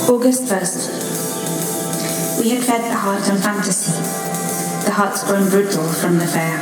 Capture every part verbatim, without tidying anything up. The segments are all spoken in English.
August first. We had fed the heart on fantasy, the heart's grown brutal from the fair.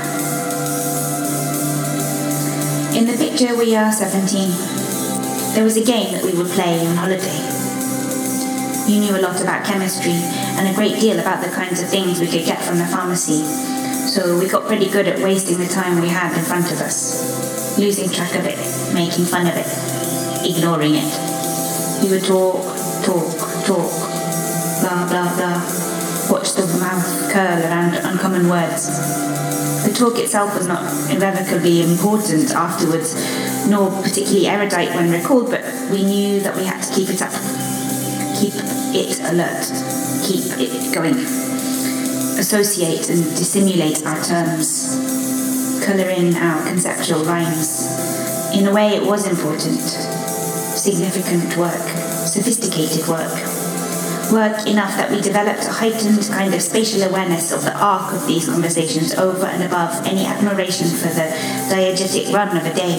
In the picture we are seventeen. There was a game that we would play on holiday. You knew a lot about chemistry and a great deal about the kinds of things we could get from the pharmacy, so we got pretty good at wasting the time we had in front of us, losing track of it, making fun of it, ignoring it. We would talk, talk, talk, blah, blah, blah, watch the mouth curl around uncommon words. The talk itself was not irrevocably important afterwards, nor particularly erudite when recalled, but we knew that we had to keep it up, keep it alert, keep it going, associate and dissimulate our terms, colour in our conceptual rhymes. In a way it was important, significant work, sophisticated work, work enough that we developed a heightened kind of spatial awareness of the arc of these conversations over and above any admiration for the diegetic run of a day.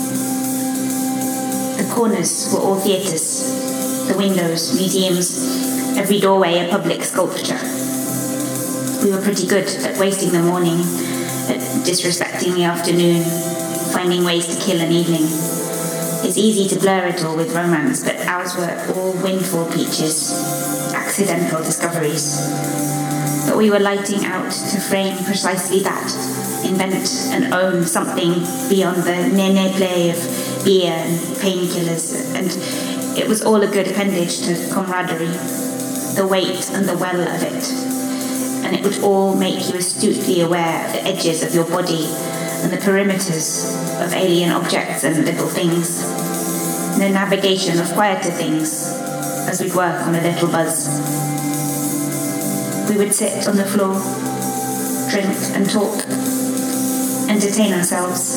The corners were all theatres, the windows, museums, every doorway a public sculpture. We were pretty good at wasting the morning, at disrespecting the afternoon, finding ways to kill an evening. It's easy to blur it all with romance, but ours were all windfall peaches, accidental discoveries. But we were lighting out to frame precisely that, invent and own something beyond the nene play of beer and painkillers, and it was all a good appendage to camaraderie, the weight and the well of it, and it would all make you astutely aware of the edges of your body and the perimeters of alien objects and little things, the navigation of quieter things as we'd work on a little buzz. We would sit on the floor, drink and talk, entertain ourselves.